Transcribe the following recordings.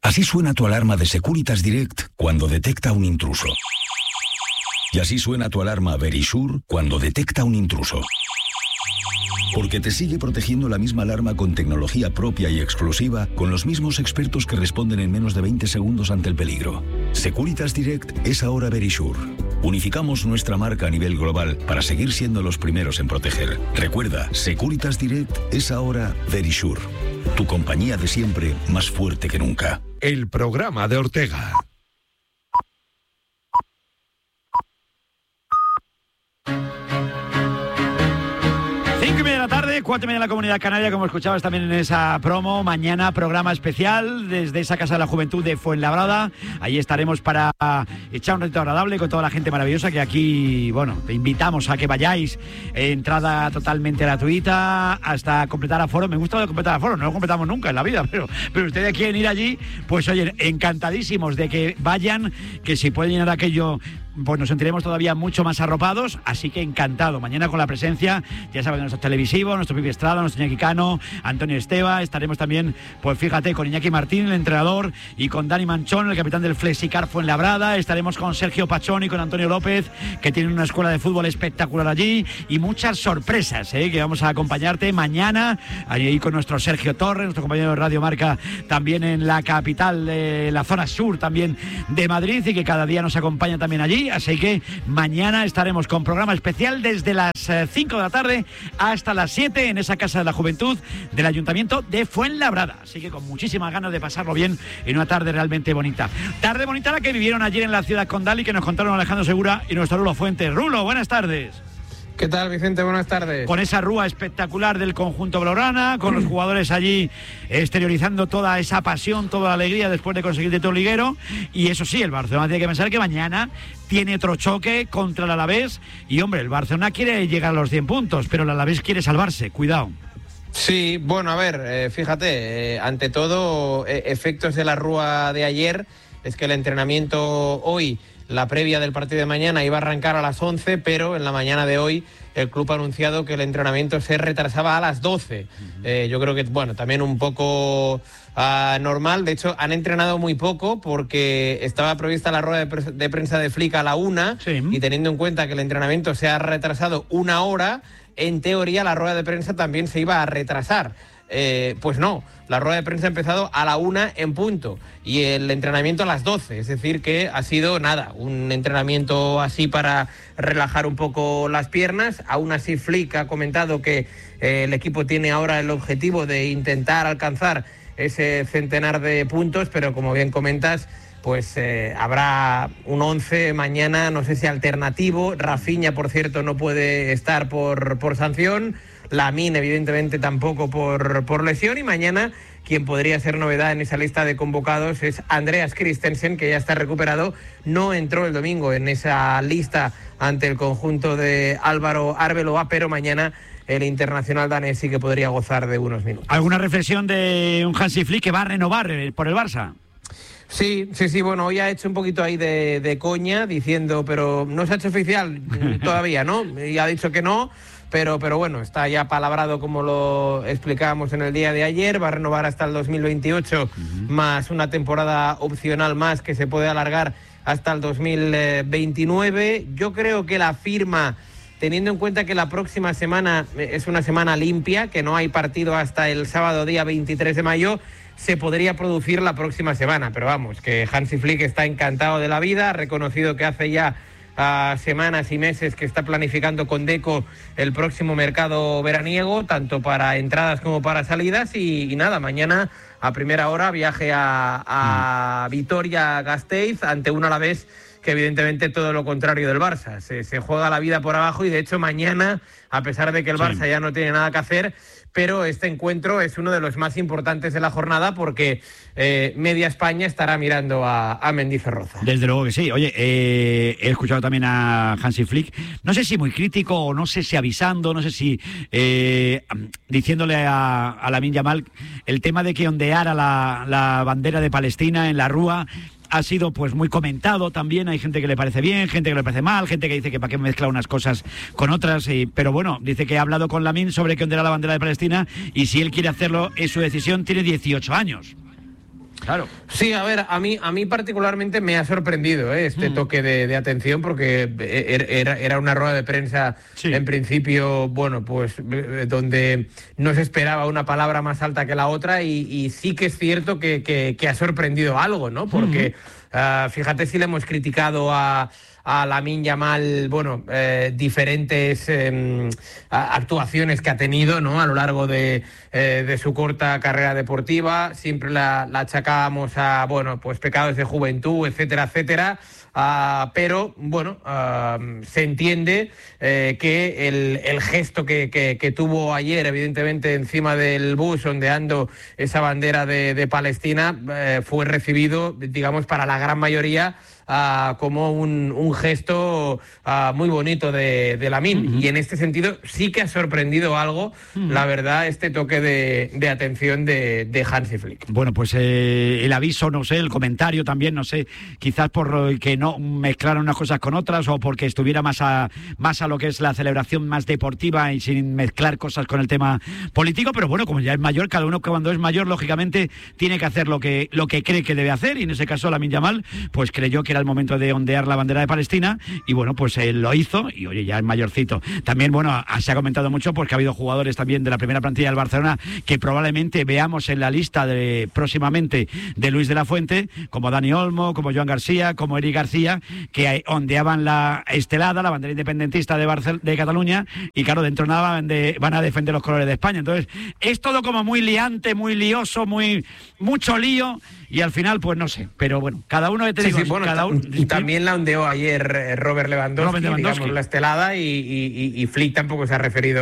Así suena tu alarma de Securitas Direct cuando detecta un intruso. Y así suena tu alarma Verisure cuando detecta un intruso. Porque te sigue protegiendo la misma alarma con tecnología propia y exclusiva, con los mismos expertos que responden en menos de 20 segundos ante el peligro. Securitas Direct es ahora Verisure. Unificamos nuestra marca a nivel global para seguir siendo los primeros en proteger. Recuerda, Securitas Direct es ahora Verisure. Tu compañía de siempre, más fuerte que nunca. El programa de Ortega. Tarde, 4:30 de la Comunidad Canaria, como escuchabas también en esa promo. Mañana programa especial desde esa Casa de la Juventud de Fuenlabrada. Ahí estaremos para echar un ratito agradable con toda la gente maravillosa que aquí, bueno, te invitamos a que vayáis. Entrada totalmente gratuita hasta completar aforo. Me gusta lo de completar aforo, no lo completamos nunca en la vida, pero ustedes quieren ir allí, pues oye, encantadísimos de que vayan, que si pueden llenar aquello, pues nos sentiremos todavía mucho más arropados, así que encantado. Mañana con la presencia, ya saben, de nuestros televisivos, nuestro Pipi Estrada, nuestro Iñaki Cano, Antonio Esteva. Estaremos también, pues fíjate, con Iñaki Martín, el entrenador, y con Dani Manchón, el capitán del Flexicar Fuenlabrada. Estaremos con Sergio Pachón y con Antonio López, que tienen una escuela de fútbol espectacular allí, y muchas sorpresas, que vamos a acompañarte mañana, ahí con nuestro Sergio Torres, nuestro compañero de Radio Marca, también en la capital de la zona sur también de Madrid, y que cada día nos acompaña también allí. Así que mañana estaremos con programa especial desde las 5 de la tarde hasta las 7 en esa Casa de la Juventud del Ayuntamiento de Fuenlabrada. Así que con muchísimas ganas de pasarlo bien en una tarde realmente bonita. Tarde bonita la que vivieron ayer en la ciudad condal y que nos contaron Alejandro Segura y nuestro Rulo Fuentes. Rulo, buenas tardes. ¿Qué tal, Vicente? Buenas tardes. Con esa rúa espectacular del conjunto blaugrana, con los jugadores allí exteriorizando toda esa pasión, toda la alegría después de conseguir el título liguero. Y eso sí, el Barcelona tiene que pensar que mañana tiene otro choque contra el Alavés. Y hombre, el Barcelona quiere llegar a los 100 puntos, pero el Alavés quiere salvarse. Cuidado. Sí, bueno, a ver, fíjate, ante todo, efectos de la rúa de ayer, es que el entrenamiento hoy, la previa del partido de mañana, iba a arrancar a las 11, pero en la mañana de hoy el club ha anunciado que el entrenamiento se retrasaba a las 12. Yo creo que, bueno, también un poco normal. De hecho, han entrenado muy poco porque estaba prevista la rueda de prensa de Flick a la 1, sí. Y teniendo en cuenta que el entrenamiento se ha retrasado 1 hora, en teoría la rueda de prensa también se iba a retrasar. Pues no, la rueda de prensa ha empezado a la 1 en punto y el entrenamiento a las 12, es decir que ha sido nada, un entrenamiento así para relajar un poco las piernas. Aún así Flick ha comentado que el equipo tiene ahora el objetivo de intentar alcanzar ese centenar de puntos, pero como bien comentas, pues habrá un 11 mañana, no sé si alternativo. Rafinha, por cierto, no puede estar por sanción. Lamine, evidentemente, tampoco por lesión. Y mañana, quien podría ser novedad en esa lista de convocados es Andreas Christensen, que ya está recuperado. No entró el domingo en esa lista ante el conjunto de Álvaro Arbeloa, pero mañana el internacional danés sí que podría gozar de unos minutos. ¿Alguna reflexión de un Hansi Flick que va a renovar por el Barça? Sí, bueno, hoy ha hecho un poquito ahí de coña diciendo, pero no se ha hecho oficial todavía, ¿no? Y ha dicho que no, pero bueno, está ya palabrado como lo explicábamos en el día de ayer. Va a renovar hasta el 2028, más una temporada opcional más que se puede alargar hasta el 2029. Yo creo que la firma, teniendo en cuenta que la próxima semana es una semana limpia, que no hay partido hasta el sábado día 23 de mayo, se podría producir la próxima semana. Pero vamos, que Hansi Flick está encantado de la vida, ha reconocido que hace ya semanas y meses que está planificando con Deco el próximo mercado veraniego, tanto para entradas como para salidas, y nada, mañana a primera hora viaje a Vitoria-Gasteiz ante un Alavés que evidentemente todo lo contrario del Barça, se juega la vida por abajo. Y de hecho mañana, a pesar de que el Barça ya no tiene nada que hacer, pero este encuentro es uno de los más importantes de la jornada porque media España estará mirando a Mendizorroza. Desde luego que sí. Oye, he escuchado también a Hansi Flick, no sé si muy crítico o no sé si avisando, no sé si diciéndole a Lamine Yamal el tema de que ondeara la bandera de Palestina en la rúa. Ha sido pues muy comentado también. Hay gente que le parece bien, gente que le parece mal, gente que dice que para qué mezcla unas cosas con otras, pero bueno, dice que ha hablado con Lamine sobre que ondeará la bandera de Palestina, y si él quiere hacerlo es su decisión. Tiene 18 años. Claro. Sí, a ver, a mí particularmente me ha sorprendido este toque de atención, porque era una rueda de prensa, en principio, bueno, pues donde no se esperaba una palabra más alta que la otra, y sí que es cierto que ha sorprendido algo, ¿no? Porque fíjate si le hemos criticado a Lamine Yamal, bueno, diferentes actuaciones que ha tenido, ¿no?, a lo largo de su corta carrera deportiva. Siempre la achacábamos a, bueno, pues pecados de juventud, etcétera, etcétera. Pero, bueno, se entiende que el gesto que tuvo ayer, evidentemente, encima del bus ondeando esa bandera de Palestina, fue recibido, digamos, para la gran mayoría, como un gesto muy bonito de Lamine. Y en este sentido sí que ha sorprendido algo, la verdad, este toque de atención de Hansi Flick. Bueno, pues el aviso, no sé, el comentario también, no sé, quizás por que no mezclaron unas cosas con otras, o porque estuviera más a lo que es la celebración más deportiva y sin mezclar cosas con el tema político. Pero bueno, como ya es mayor, cada uno cuando es mayor, lógicamente, tiene que hacer lo que cree que debe hacer, y en ese caso Lamine Yamal pues creyó que era el momento de ondear la bandera de Palestina, y bueno, pues él lo hizo, y oye, ya es mayorcito. También, bueno, se ha comentado mucho porque ha habido jugadores también de la primera plantilla del Barcelona que probablemente veamos en la lista próximamente de Luis de la Fuente, como Dani Olmo, como Joan García, como Eric García, que ondeaban la estelada, la bandera independentista de Cataluña, y claro, dentro de nada van a defender los colores de España. Entonces, es todo como muy liante, muy lioso, mucho lío, y al final, pues no sé, pero bueno, cada uno te digo, bueno, cada uno. También la ondeó ayer Robert Lewandowski. Digamos, la estelada, y Flick tampoco se ha referido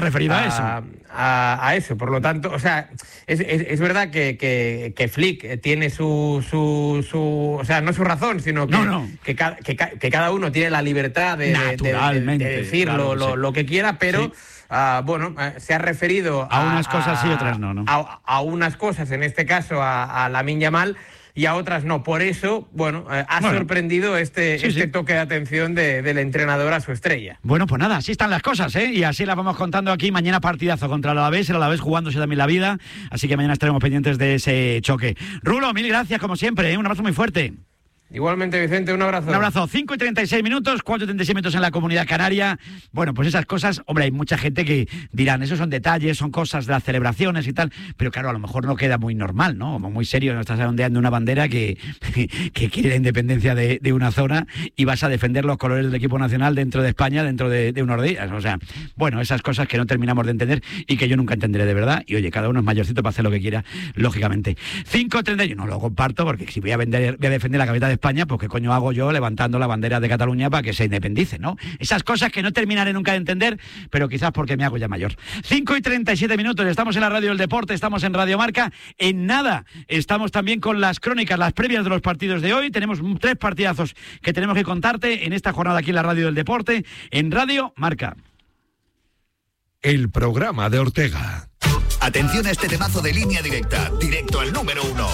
a eso. Por lo tanto, o sea, es verdad que Flick tiene su o sea, no su razón, sino que cada uno tiene la libertad de decir lo que quiera, pero bueno, se ha referido a unas cosas y otras no. A unas cosas, en este caso a Lamine Yamal, y a otras no. Por eso, bueno, sorprendido este toque de atención del entrenador a su estrella. Bueno, pues nada, así están las cosas, ¿eh? Y así las vamos contando aquí. Mañana partidazo contra el Alavés jugándose también la vida, así que mañana estaremos pendientes de ese choque. Rulo, mil gracias como siempre, ¿eh? Un abrazo muy fuerte. Igualmente, Vicente, un abrazo. Un abrazo. 5:36 minutos, 4:36 minutos en la Comunidad Canaria. Bueno, pues esas cosas, hombre, hay mucha gente que dirán, esos son detalles, son cosas de las celebraciones y tal, pero claro, a lo mejor no queda muy normal, ¿no? Como muy serio, no estás ondeando una bandera que quiere la independencia de una zona, y vas a defender los colores del equipo nacional dentro de España dentro de unos días. O sea, bueno, esas cosas que no terminamos de entender y que yo nunca entenderé de verdad. Y oye, cada uno es mayorcito para hacer lo que quiera, lógicamente. 5:30, yo no lo comparto, porque si voy a defender la capital de España, pues qué coño hago yo levantando la bandera de Cataluña para que se independice, ¿no? Esas cosas que no terminaré nunca de entender, pero quizás porque me hago ya mayor. 5:37 minutos, estamos en la Radio del Deporte, estamos en Radio Marca. En nada, estamos también con las crónicas, las previas de los partidos de hoy. Tenemos 3 partidazos que tenemos que contarte en esta jornada aquí en la Radio del Deporte, en Radio Marca. El programa de Ortega. Atención a este temazo de Línea Directa, directo al número 1.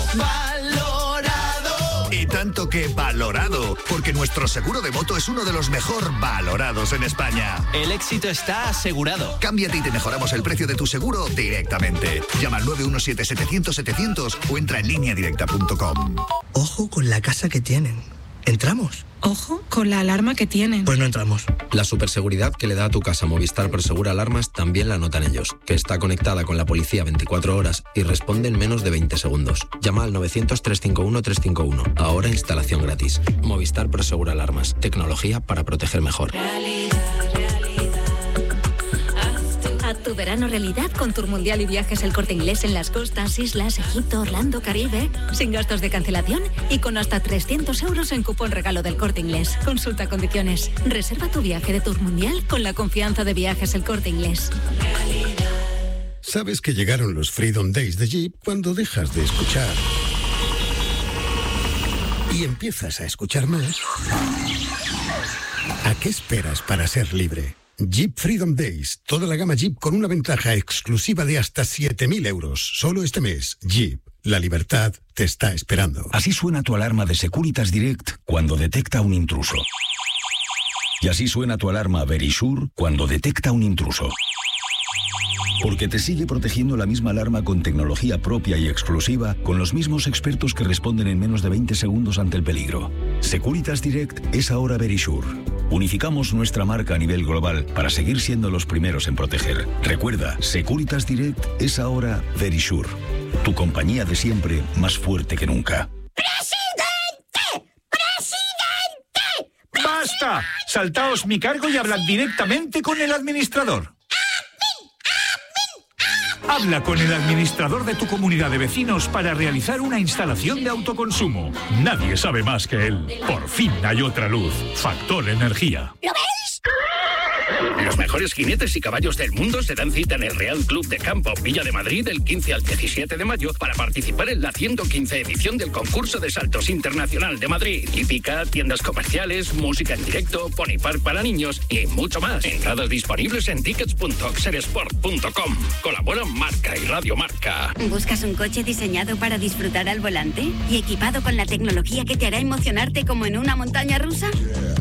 Y tanto que valorado, porque nuestro seguro de moto es uno de los mejor valorados en España. El éxito está asegurado. Cámbiate y te mejoramos el precio de tu seguro directamente. Llama al 917-700-700 o entra en lineadirecta.com. Ojo con la casa que tienen. ¿Entramos? Ojo con la alarma que tienen. Pues no entramos. La superseguridad que le da a tu casa Movistar Prosegura Alarmas también la notan ellos, que está conectada con la policía 24 horas y responde en menos de 20 segundos. Llama al 900-351-351. Ahora instalación gratis. Movistar Prosegura Alarmas. Tecnología para proteger mejor. Haz tu verano realidad con Tour Mundial y Viajes El Corte Inglés en las costas, islas, Egipto, Orlando, Caribe, sin gastos de cancelación y con hasta 300 euros en cupón regalo del Corte Inglés. Consulta condiciones. Reserva tu viaje de Tour Mundial con la confianza de Viajes El Corte Inglés. Sabes que llegaron los Freedom Days de Jeep cuando dejas de escuchar y empiezas a escuchar más. ¿A qué esperas para ser libre? Jeep Freedom Days, toda la gama Jeep con una ventaja exclusiva de hasta 7.000 euros. Solo este mes, Jeep, la libertad te está esperando. Así suena tu alarma de Securitas Direct cuando detecta un intruso. Y así suena tu alarma Verisure cuando detecta un intruso. Porque te sigue protegiendo la misma alarma con tecnología propia y exclusiva, con los mismos expertos que responden en menos de 20 segundos ante el peligro. Securitas Direct es ahora Verisure. Unificamos nuestra marca a nivel global para seguir siendo los primeros en proteger. Recuerda, Securitas Direct es ahora Verisure. Tu compañía de siempre, más fuerte que nunca. ¡Presidente! ¡Presidente! ¡Basta! Saltaos mi cargo y hablad directamente con el administrador. Habla con el administrador de tu comunidad de vecinos para realizar una instalación de autoconsumo. Nadie sabe más que él. Por fin hay otra luz. Factor Energía. ¿Lo veis? Los mejores jinetes y caballos del mundo se dan cita en el Real Club de Campo Villa de Madrid del 15 al 17 de mayo para participar en la 115 edición del concurso de saltos internacional de Madrid. Hípica, tiendas comerciales, música en directo, pony park para niños y mucho más. Entradas disponibles en tickets.oxeresport.com. Colaboran Marca y Radio Marca. ¿Buscas un coche diseñado para disfrutar al volante y equipado con la tecnología que te hará emocionarte como en una montaña rusa?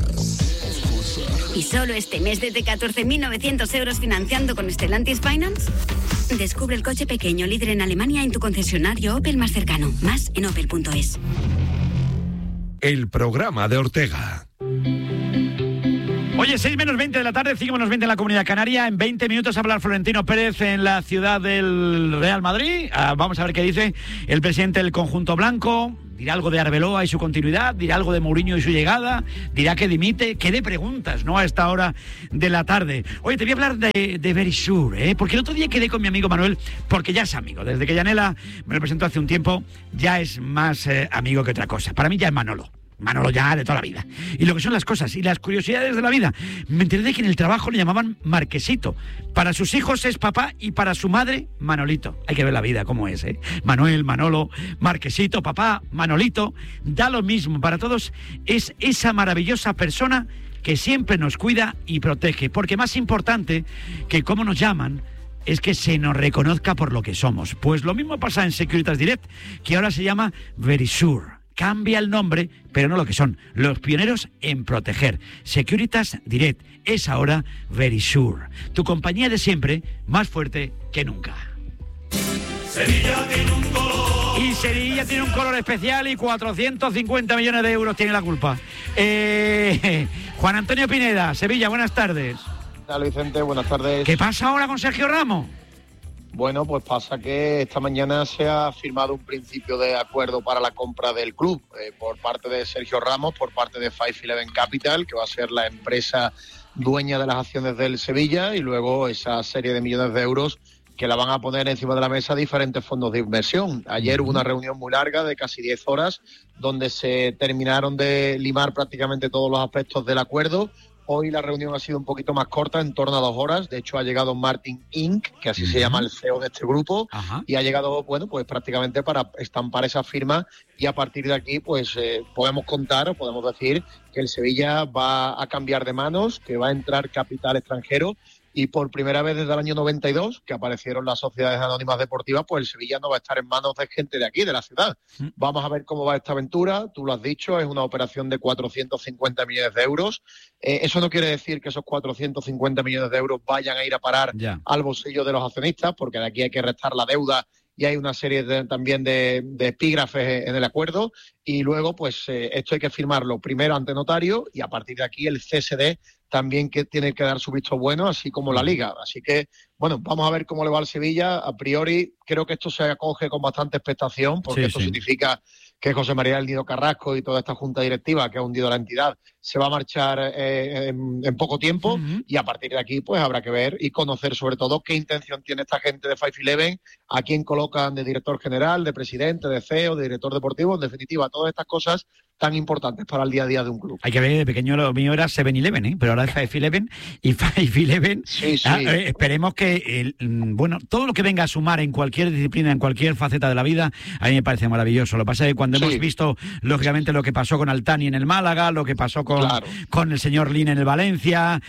¿Y solo este mes desde 14.900 euros financiando con Stellantis Finance? Descubre el coche pequeño líder en Alemania en tu concesionario Opel más cercano. Más en opel.es. El programa de Ortega. Oye, 6 menos 20 de la tarde, 5 menos 20 en la Comunidad Canaria. En 20 minutos habla Florentino Pérez en la ciudad del Real Madrid. Vamos a ver qué dice el presidente del conjunto blanco. Dirá algo de Arbeloa y su continuidad, dirá algo de Mourinho y su llegada, dirá que dimite, que dé preguntas, ¿no?, a esta hora de la tarde. Oye, te voy a hablar de Verisure, porque el otro día quedé con mi amigo Manuel, porque ya es amigo. Desde que Yanela me lo presentó hace un tiempo, ya es más amigo que otra cosa. Para mí ya es Manolo ya de toda la vida. Y lo que son las cosas y las curiosidades de la vida. Me enteré de que en el trabajo le llamaban Marquesito. Para sus hijos es papá y para su madre, Manolito. Hay que ver la vida cómo es, ¿eh? Manuel, Manolo, Marquesito, papá, Manolito. Da lo mismo. Para todos es esa maravillosa persona que siempre nos cuida y protege. Porque más importante que cómo nos llaman es que se nos reconozca por lo que somos. Pues lo mismo pasa en Securitas Direct, que ahora se llama Verisure. Cambia el nombre, pero no lo que son. Los pioneros en proteger. Securitas Direct es ahora Verisure. Tu compañía de siempre, más fuerte que nunca. Sevilla tiene un color. Y Sevilla tiene un color especial y 450 millones de euros tiene la culpa. Juan Antonio Pineda, Sevilla, buenas tardes. Hola Vicente, buenas tardes. ¿Qué pasa ahora con Sergio Ramos? Bueno, pues pasa que esta mañana se ha firmado un principio de acuerdo para la compra del club por parte de Sergio Ramos, por parte de 511 Capital, que va a ser la empresa dueña de las acciones del Sevilla, y luego esa serie de millones de euros que la van a poner encima de la mesa diferentes fondos de inversión. Ayer hubo una reunión muy larga de casi 10 horas donde se terminaron de limar prácticamente todos los aspectos del acuerdo. Hoy la reunión ha sido un poquito más corta, en torno a 2 horas. De hecho, ha llegado Martin Inc., que así se llama el CEO de este grupo, y ha llegado, bueno, pues prácticamente para estampar esa firma, y a partir de aquí, pues podemos contar, o podemos decir que el Sevilla va a cambiar de manos, que va a entrar capital extranjero, y por primera vez desde el año 92, que aparecieron las sociedades anónimas deportivas, pues el Sevilla no va a estar en manos de gente de aquí, de la ciudad. Vamos a ver cómo va esta aventura. Tú lo has dicho, es una operación de 450 millones de euros. Eso no quiere decir que esos 450 millones de euros vayan a ir a parar al bolsillo de los accionistas, porque de aquí hay que restar la deuda y hay una serie también de epígrafes en el acuerdo. Y luego, pues esto hay que firmarlo primero ante notario, y a partir de aquí el CSD también que tiene que dar su visto bueno, así como la Liga. Así que, bueno, vamos a ver cómo le va al Sevilla. A priori, creo que esto se acoge con bastante expectación, porque esto significa que José María del Nido Carrasco y toda esta junta directiva que ha hundido la entidad se va a marchar en poco tiempo, y a partir de aquí pues habrá que ver y conocer sobre todo qué intención tiene esta gente de 511, a quién colocan de director general, de presidente, de CEO, de director deportivo, en definitiva, todas estas cosas tan importantes para el día a día de un club. Hay que ver, de pequeño lo mío era 7-Eleven, pero ahora es 511, y 511, esperemos que, bueno, todo lo que venga a sumar en cualquier disciplina, en cualquier faceta de la vida, a mí me parece maravilloso. Lo que pasa es que cuando hemos visto, lógicamente, lo que pasó con Altani en el Málaga, lo que pasó con el señor Lin en el Valencia,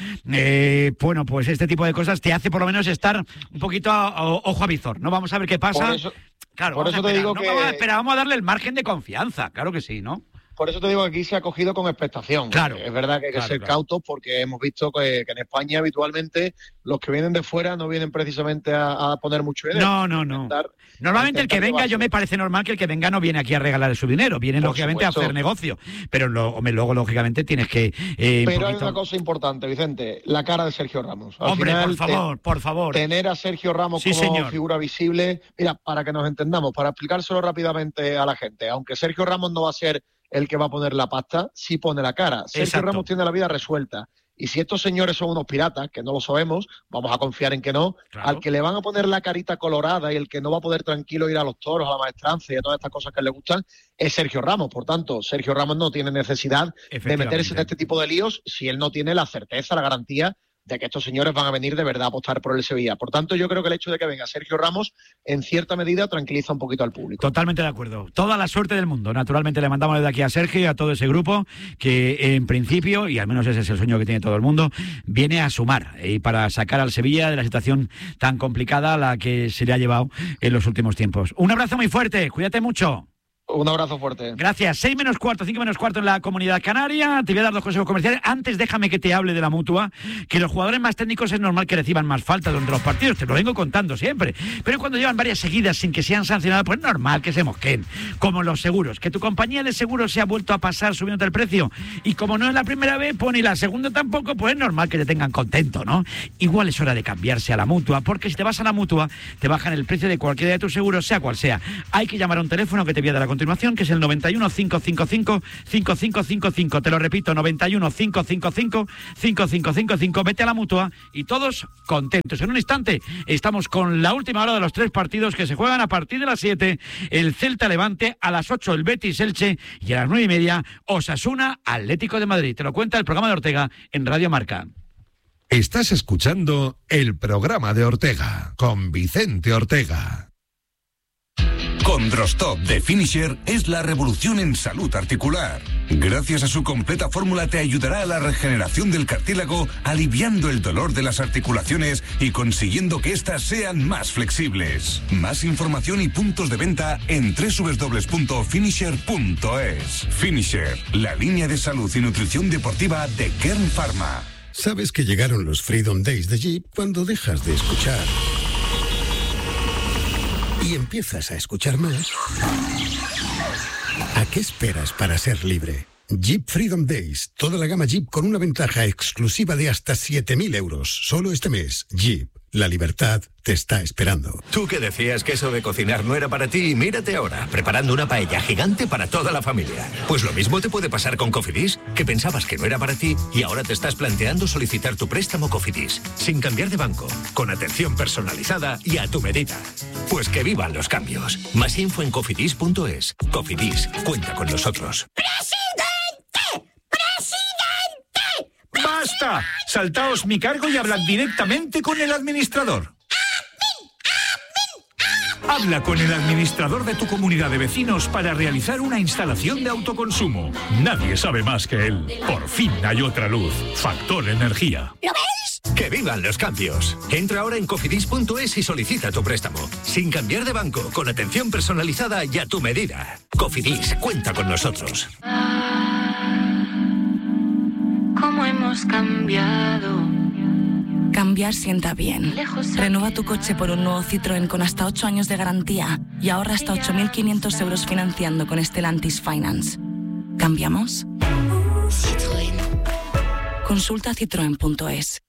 bueno, pues este tipo de cosas te hace por lo menos estar un poquito ojo a visor, ¿no? Vamos a ver qué pasa. Por eso te digo que... Vamos a darle el margen de confianza, claro que sí, ¿no? Por eso te digo que aquí se ha cogido con expectación. Claro. Es verdad que hay que ser cautos porque hemos visto que en España habitualmente los que vienen de fuera no vienen precisamente a poner mucho dinero. No. Normalmente el que venga, yo me parece normal que el que venga no viene aquí a regalar su dinero, viene lógicamente a hacer negocio. Pero luego lógicamente tienes que... Pero hay una cosa importante, Vicente, la cara de Sergio Ramos. Al Hombre, final, por favor. Tener a Sergio Ramos como figura visible, mira, para que nos entendamos, para explicárselo rápidamente a la gente, aunque Sergio Ramos no va a ser el que va a poner la pasta, sí pone la cara. Sergio Ramos tiene la vida resuelta. Y si estos señores son unos piratas, que no lo sabemos, vamos a confiar en que no, al que le van a poner la carita colorada y el que no va a poder tranquilo ir a los toros, a la maestranza y a todas estas cosas que le gustan, es Sergio Ramos. Por tanto, Sergio Ramos no tiene necesidad de meterse en este tipo de líos si él no tiene la certeza, la garantía de que estos señores van a venir de verdad a apostar por el Sevilla. Por tanto, yo creo que el hecho de que venga Sergio Ramos, en cierta medida, tranquiliza un poquito al público. Totalmente de acuerdo. Toda la suerte del mundo. Naturalmente le mandamos desde aquí a Sergio y a todo ese grupo que, en principio, y al menos ese es el sueño que tiene todo el mundo, viene a sumar y para sacar al Sevilla de la situación tan complicada a la que se le ha llevado en los últimos tiempos. Un abrazo muy fuerte. Cuídate mucho. Un abrazo fuerte. Gracias. 6 menos cuarto, 5 menos cuarto en la Comunidad Canaria. Te voy a dar 2 consejos comerciales. Antes déjame que te hable de la Mutua, que los jugadores más técnicos es normal que reciban más faltas durante los partidos. Te lo vengo contando siempre. Pero cuando llevan varias seguidas sin que sean sancionados, pues es normal que se mosquen. Como los seguros. Que tu compañía de seguros se ha vuelto a pasar subiendo el precio. Y como no es la primera vez, pues ni la segunda tampoco, pues es normal que te tengan contento, ¿no? Igual es hora de cambiarse a la Mutua, porque si te vas a la Mutua, te bajan el precio de cualquiera de tus seguros, sea cual sea. Hay que llamar a un teléfono que te voy a dar a continuación, que es el 91 555 5555. Te lo repito, 91 555 5555. Vete a la Mutua y todos contentos. En un instante estamos con la última hora de los 3 partidos que se juegan a partir de las 7. El Celta Levante, a las 8 el Betis Elche y a las 9:30 Osasuna Atlético de Madrid. Te lo cuenta el programa de Ortega en Radio Marca. Estás escuchando el programa de Ortega con Vicente Ortega. Condrostop de Finisher es la revolución en salud articular. Gracias a su completa fórmula te ayudará a la regeneración del cartílago, aliviando el dolor de las articulaciones y consiguiendo que éstas sean más flexibles. Más información y puntos de venta en www.finisher.es. Finisher, la línea de salud y nutrición deportiva de Kern Pharma. Sabes que llegaron los Freedom Days de Jeep cuando dejas de escuchar y empiezas a escuchar más. ¿A qué esperas para ser libre? Jeep Freedom Days, toda la gama Jeep con una ventaja exclusiva de hasta 7.000 euros. Solo este mes, Jeep, la libertad te está esperando. Tú que decías que eso de cocinar no era para ti, mírate ahora, preparando una paella gigante para toda la familia. Pues lo mismo te puede pasar con Cofidis, que pensabas que no era para ti y ahora te estás planteando solicitar tu préstamo Cofidis, sin cambiar de banco, con atención personalizada y a tu medida. Pues que vivan los cambios. Más info en cofidis.es. Cofidis, cuenta con nosotros. ¡Basta! Saltaos mi cargo y hablad directamente con el administrador. Habla con el administrador de tu comunidad de vecinos para realizar una instalación de autoconsumo. Nadie sabe más que él. Por fin hay otra luz. Factor Energía. ¿Lo ves? ¡Que vivan los cambios! Entra ahora en cofidis.es y solicita tu préstamo. Sin cambiar de banco, con atención personalizada y a tu medida. Cofidis, cuenta con nosotros. ¿Cómo hemos cambiado? Cambiar sienta bien. Renueva tu coche por un nuevo Citroën con hasta 8 años de garantía y ahorra hasta 8.500 euros financiando con Stellantis Finance. ¿Cambiamos? Citroën. Consulta citroen.es.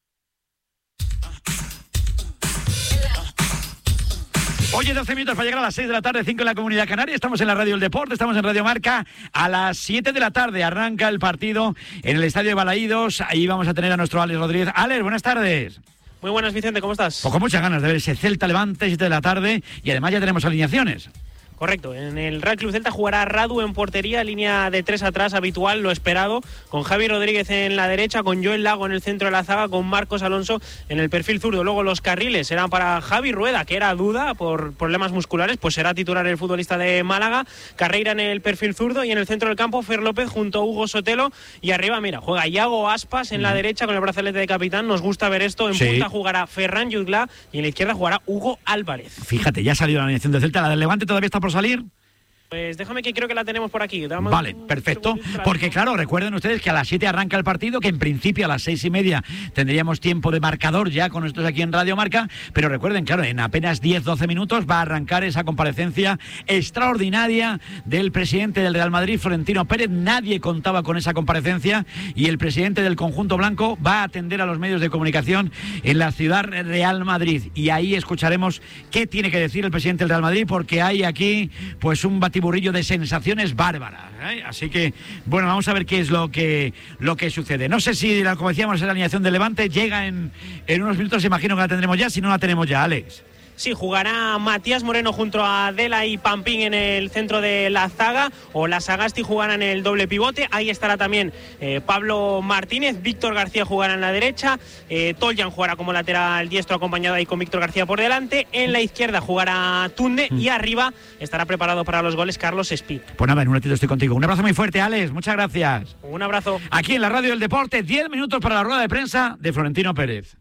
Oye, 12 minutos para llegar a las 6 de la tarde, 5 en la Comunidad Canaria. Estamos en la Radio del Deporte, estamos en Radio Marca. A las 7 de la tarde arranca el partido en el Estadio de Balaídos. Ahí vamos a tener a nuestro Alex Rodríguez. Alex, buenas tardes. Muy buenas, Vicente, ¿cómo estás? Pues con muchas ganas de ver ese Celta Levante, 7 de la tarde. Y además ya tenemos alineaciones. Correcto, en el Real Club Celta jugará Radu en portería, línea de 3 atrás habitual, lo esperado, con Javi Rodríguez en la derecha, con Joel Lago en el centro de la zaga, con Marcos Alonso en el perfil zurdo. Luego los carriles serán para Javi Rueda, que era duda por problemas musculares, pues será titular el futbolista de Málaga. Carreira en el perfil zurdo y en el centro del campo Fer López junto a Hugo Sotelo. Y arriba, mira, juega Iago Aspas en la derecha con el brazalete de capitán. Nos gusta ver esto. En punta jugará Ferran Jutgla y en la izquierda jugará Hugo Álvarez. Fíjate, ya ha salido la alineación de Celta. ¿La del Levante todavía está por salir? Pues déjame que creo que la tenemos por aquí. Vale, perfecto. Porque claro, recuerden ustedes que a las 7 arranca el partido, que en principio a las 6:30 tendríamos tiempo de marcador ya con nosotros aquí en Radio Marca, pero recuerden, claro, en apenas 10-12 minutos va a arrancar esa comparecencia extraordinaria del presidente del Real Madrid, Florentino Pérez. Nadie contaba con esa comparecencia y el presidente del conjunto blanco va a atender a los medios de comunicación en la ciudad Real Madrid. Y ahí escucharemos qué tiene que decir el presidente del Real Madrid, porque hay aquí pues un batiburrillo de sensaciones bárbaras, ¿eh? Así que, bueno, vamos a ver qué es lo que sucede. No sé si, como decíamos, la alineación del Levante llega en unos minutos, imagino que la tendremos ya, si no la tenemos ya, Alex. Sí, jugará Matías Moreno junto a Adela y Pampín en el centro de la zaga, o la Sagasti jugará en el doble pivote. Ahí estará también Pablo Martínez, Víctor García jugará en la derecha, Toljan jugará como lateral diestro acompañado ahí con Víctor García por delante, en la izquierda jugará Tunde y arriba estará preparado para los goles Carlos Espí. Pues nada, en un ratito estoy contigo. Un abrazo muy fuerte, Alex, muchas gracias. Un abrazo. Aquí en la Radio del Deporte, 10 minutos para la rueda de prensa de Florentino Pérez.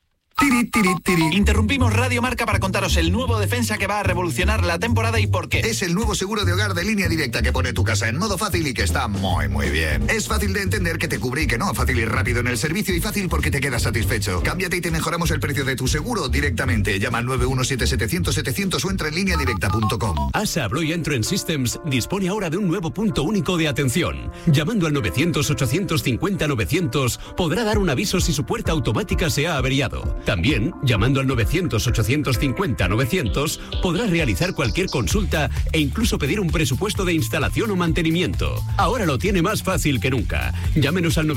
Interrumpimos Radio Marca para contaros el nuevo defensa que va a revolucionar la temporada y por qué. Es el nuevo seguro de hogar de Línea Directa que pone tu casa en modo fácil y que está muy, muy bien. Es fácil de entender que te cubre y que no. Fácil y rápido en el servicio y fácil porque te quedas satisfecho. Cámbiate y te mejoramos el precio de tu seguro directamente. Llama al 917-700-700 o entra en lineadirecta.com. ASA Abloy Entrance Systems dispone ahora de un nuevo punto único de atención. Llamando al 900-850-900 podrá dar un aviso si su puerta automática se ha averiado. También, llamando al 900-850-900, podrás realizar cualquier consulta e incluso pedir un presupuesto de instalación o mantenimiento. Ahora lo tiene más fácil que nunca. Llámenos al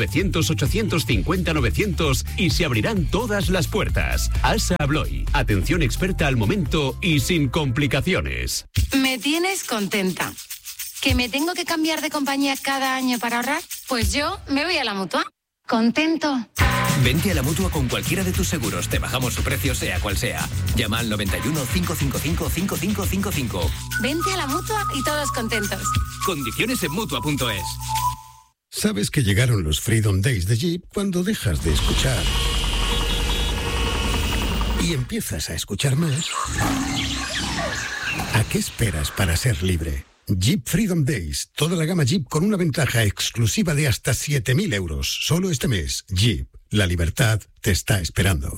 900-850-900 y se abrirán todas las puertas. ASA Abloy, atención experta al momento y sin complicaciones. Me tienes contenta. ¿Que me tengo que cambiar de compañía cada año para ahorrar? Pues yo me voy a la Mutua. ¿Contento? Vente a la Mutua con cualquiera de tus seguros. Te bajamos su precio, sea cual sea. Llama al 91 555 5555. Vente a la Mutua y todos contentos. Condiciones en Mutua.es. ¿Sabes que llegaron los Freedom Days de Jeep cuando dejas de escuchar y empiezas a escuchar más? ¿A qué esperas para ser libre? Jeep Freedom Days. Toda la gama Jeep con una ventaja exclusiva de hasta 7.000 euros. Solo este mes. Jeep. La libertad te está esperando.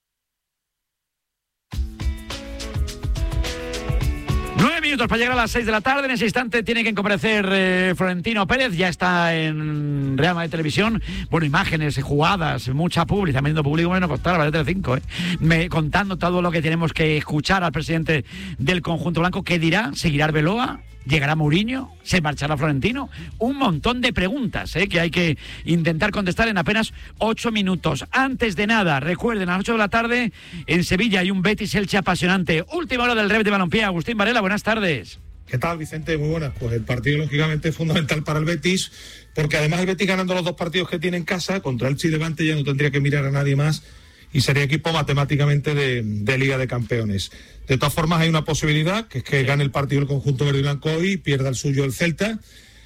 9 minutos para llegar a las 6 de la tarde. En ese instante tiene que comparecer Florentino Pérez. Ya está en Real Madrid Televisión. Bueno, imágenes, jugadas, mucha publicidad. También público menos costar a las 5, contando todo lo que tenemos que escuchar al presidente del conjunto blanco. ¿Qué dirá? ¿Seguirá Arbeloa? ¿Llegará Mourinho? ¿Se marchará Florentino? Un montón de preguntas que hay que intentar contestar en apenas 8 minutos. Antes de nada, recuerden, a las 8 de la tarde en Sevilla hay un Betis-Elche apasionante. Última hora del Rev de Balompié. Agustín Varela, buenas tardes. ¿Qué tal, Vicente? Muy buenas. Pues el partido, lógicamente, es fundamental para el Betis, porque además el Betis, ganando los 2 partidos que tiene en casa, contra el Elche y Levante, ya no tendría que mirar a nadie más y sería equipo matemáticamente de Liga de Campeones. De todas formas, hay una posibilidad, que es que gane el partido el conjunto verde y blanco hoy y pierda el suyo el Celta,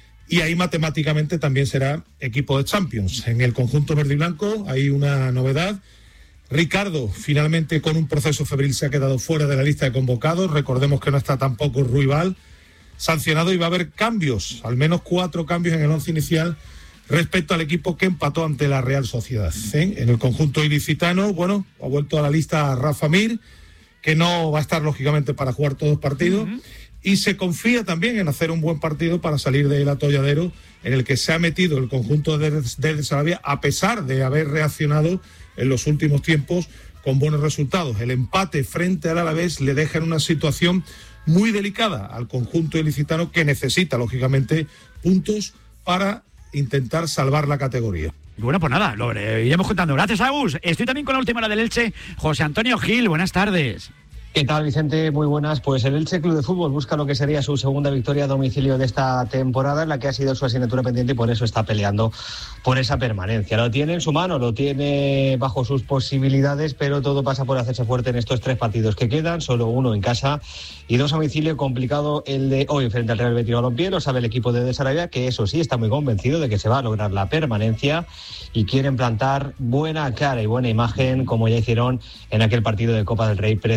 y ahí matemáticamente también será equipo de Champions. En el conjunto verde y blanco hay una novedad. Ricardo, finalmente, con un proceso febril, se ha quedado fuera de la lista de convocados. Recordemos que no está tampoco Ruibal sancionado, y va a haber cambios, al menos 4 cambios en el 11 inicial respecto al equipo que empató ante la Real Sociedad. En el conjunto ilicitano, bueno, ha vuelto a la lista Rafa Mir, que no va a estar lógicamente para jugar todos los partidos, y se confía también en hacer un buen partido para salir del atolladero en el que se ha metido el conjunto de Sarabia, a pesar de haber reaccionado en los últimos tiempos con buenos resultados. El empate frente al Alavés le deja en una situación muy delicada al conjunto ilicitano, que necesita lógicamente puntos para intentar salvar la categoría. Bueno, pues nada, lo iremos contando. Gracias, Agus. Estoy también con la última hora del Elche. José Antonio Gil, buenas tardes. ¿Qué tal, Vicente? Muy buenas. Pues el Elche Club de Fútbol busca lo que sería su segunda victoria a domicilio de esta temporada, en la que ha sido su asignatura pendiente, y por eso está peleando por esa permanencia. Lo tiene en su mano, lo tiene bajo sus posibilidades, pero todo pasa por hacerse fuerte en estos 3 partidos que quedan, solo 1 en casa y 2 a domicilio. Complicado el de hoy frente al Real Betis Balompié. Lo sabe el equipo de Sarabia, que eso sí está muy convencido de que se va a lograr la permanencia, y quieren plantar buena cara y buena imagen, como ya hicieron en aquel partido de Copa del Rey, precisamente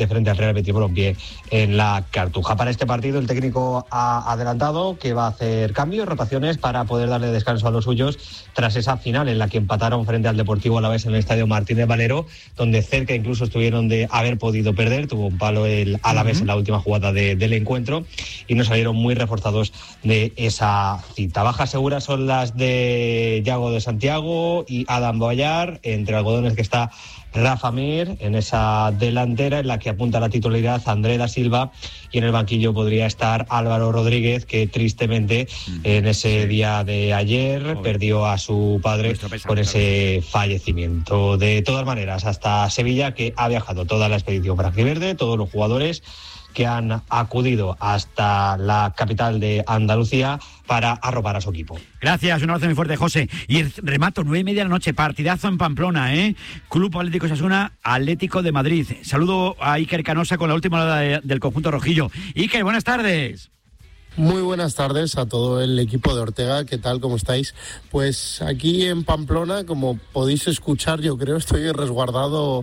empate frente al Real Betis Balompié en la Cartuja. Para este partido el técnico ha adelantado que va a hacer cambios, rotaciones para poder darle descanso a los suyos tras esa final en la que empataron frente al Deportivo Alavés en el Estadio Martínez Valero, donde cerca incluso estuvieron de haber podido perder. Tuvo un palo el Alavés en la última jugada del encuentro y no salieron muy reforzados de esa cita. Bajas seguras son las de Yago de Santiago y Adam Boyar, entre algodones que está Rafa Mir en esa delantera en la que apunta la titularidad André da Silva, y en el banquillo podría estar Álvaro Rodríguez, que tristemente en ese día de ayer perdió a su padre por ese fallecimiento. De todas maneras, hasta Sevilla, que ha viajado toda la expedición franjiverde, todos los jugadores que han acudido hasta la capital de Andalucía para arropar a su equipo. Gracias, un abrazo muy fuerte, José. Y el remato, 9:30 de la noche, partidazo en Pamplona, Club Atlético Osasuna, Atlético de Madrid. Saludo a Iker Canosa con la última hora del conjunto rojillo. Iker, buenas tardes. Muy buenas tardes a todo el equipo de Ortega, ¿qué tal? ¿Cómo estáis? Pues aquí en Pamplona, como podéis escuchar, yo creo estoy resguardado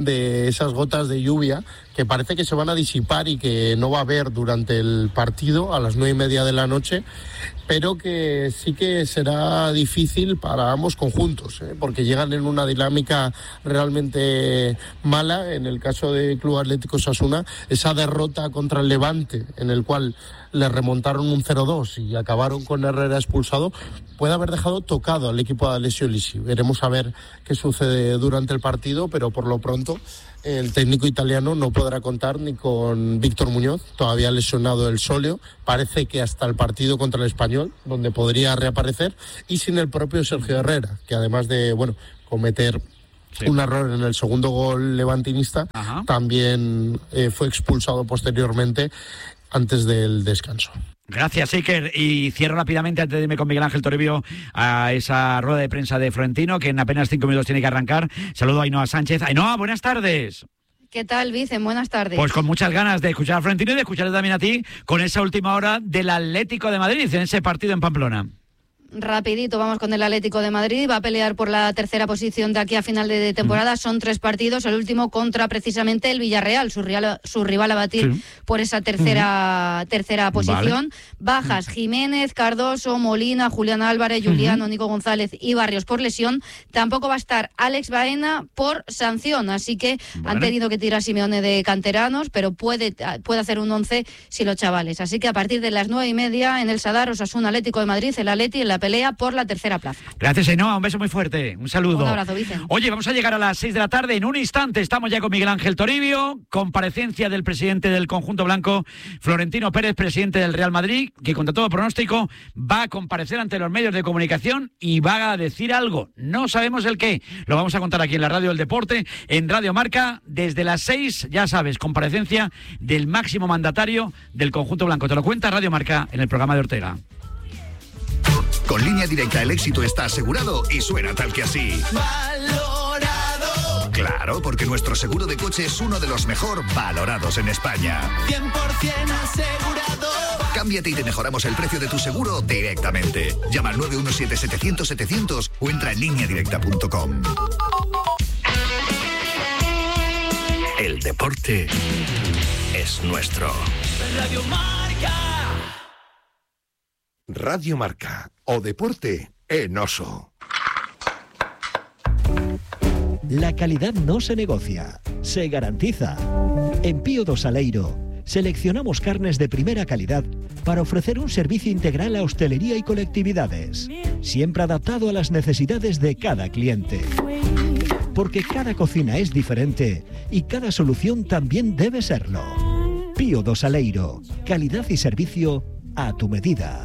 de esas gotas de lluvia que parece que se van a disipar y que no va a haber durante el partido a las 9:30 de la noche, pero que sí que será difícil para ambos conjuntos, porque llegan en una dinámica realmente mala. En el caso de Club Atlético Osasuna, esa derrota contra el Levante, en el cual le remontaron un 0-2 y acabaron con Herrera expulsado, puede haber dejado tocado al equipo de Alessio Lisi. Veremos a ver qué sucede durante el partido, pero por lo pronto el técnico italiano no podrá contar ni con Víctor Muñoz, todavía lesionado el sóleo, parece que hasta el partido contra el Español, donde podría reaparecer, y sin el propio Sergio Herrera, que además de cometer un error en el segundo gol levantinista, también fue expulsado posteriormente antes del descanso. Gracias, Iker. Y cierro rápidamente, antes de irme con Miguel Ángel Toribio, a esa rueda de prensa de Florentino, que en apenas 5 minutos tiene que arrancar. Saludo a Ainhoa Sánchez. Ainhoa, buenas tardes. ¿Qué tal, Vicen? Buenas tardes. Pues con muchas ganas de escuchar a Florentino y de escucharte también a ti con esa última hora del Atlético de Madrid, en ese partido en Pamplona. Rapidito, vamos con el Atlético de Madrid. Va a pelear por la tercera posición de aquí a final de temporada. Son 3 partidos, el último contra precisamente el Villarreal, su rival a batir por esa tercera posición. Bajas: Jiménez, Cardoso, Molina, Julián Álvarez, Juliano, Nico González y Barrios por lesión. Tampoco va a estar Alex Baena por sanción, así que han tenido que tirar Simeone de canteranos, pero puede hacer un 11 si los chavales. Así que a partir de las 9:30 en el Sadar, Osasuna Atlético de Madrid, el Atleti en la pelea por la tercera plaza. Gracias, Ainhoa, un beso muy fuerte, un saludo. Un abrazo, Vicente. Oye, vamos a llegar a las 6 de la tarde, en un instante estamos ya con Miguel Ángel Toribio, comparecencia del presidente del conjunto blanco, Florentino Pérez, presidente del Real Madrid, que contra todo pronóstico va a comparecer ante los medios de comunicación y va a decir algo, no sabemos el qué, lo vamos a contar aquí en la Radio del Deporte, en Radio Marca, desde las 6, ya sabes, comparecencia del máximo mandatario del conjunto blanco, te lo cuenta Radio Marca en el programa de Ortega. Con Línea Directa el éxito está asegurado y suena tal que así. Valorado. Claro, porque nuestro seguro de coche es uno de los mejor valorados en España. 100% asegurado. Cámbiate y te mejoramos el precio de tu seguro directamente. Llama al 917-700-700 o entra en lineadirecta.com. El deporte es nuestro. Radio Marca. Radio Marca o Deporte en Oso. La calidad no se negocia, se garantiza. En Pío do Saleiro seleccionamos carnes de primera calidad para ofrecer un servicio integral a hostelería y colectividades, siempre adaptado a las necesidades de cada cliente. Porque cada cocina es diferente y cada solución también debe serlo. Pío do Saleiro, calidad y servicio a tu medida.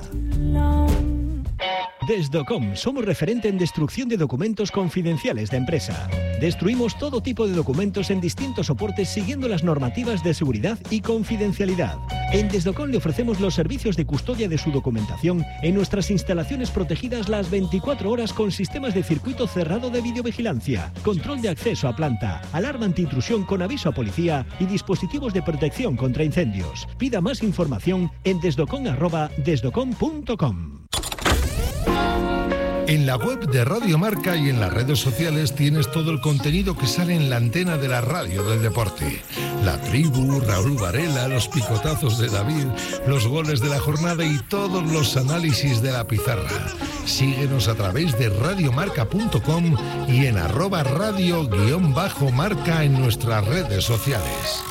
Desdocom, somos referente en destrucción de documentos confidenciales de empresa. Destruimos todo tipo de documentos en distintos soportes siguiendo las normativas de seguridad y confidencialidad. En Desdocom le ofrecemos los servicios de custodia de su documentación en nuestras instalaciones protegidas las 24 horas con sistemas de circuito cerrado de videovigilancia, control de acceso a planta, alarma antiintrusión con aviso a policía y dispositivos de protección contra incendios. Pida más información en desdocom@desdocom.com. En la web de Radio Marca y en las redes sociales tienes todo el contenido que sale en la antena de la radio del deporte. La tribu, Raúl Varela, los picotazos de David, los goles de la jornada y todos los análisis de la pizarra. Síguenos a través de radiomarca.com y en @radio_marca en nuestras redes sociales.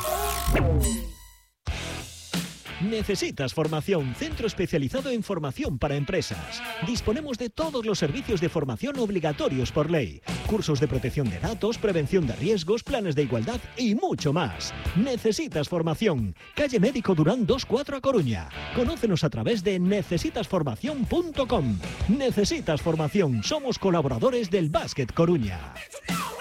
¿Necesitas formación? Centro especializado en formación para empresas. Disponemos de todos los servicios de formación obligatorios por ley. Cursos de protección de datos, prevención de riesgos, planes de igualdad y mucho más. ¿Necesitas formación? Calle Médico Durán 24 a Coruña. Conócenos a través de necesitasformación.com. Necesitas formación. Somos colaboradores del Básquet Coruña.